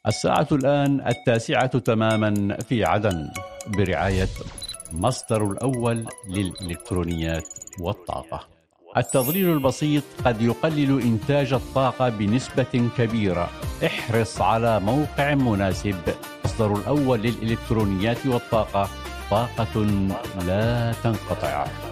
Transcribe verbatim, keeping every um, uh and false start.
الساعة الآن التاسعة تماما في عدن، برعاية مصدر الأول للإلكترونيات والطاقة. التظليل البسيط قد يقلل إنتاج الطاقة بنسبة كبيرة. احرص على موقع مناسب. مصدر الأول للإلكترونيات والطاقة، طاقة لا تنقطع.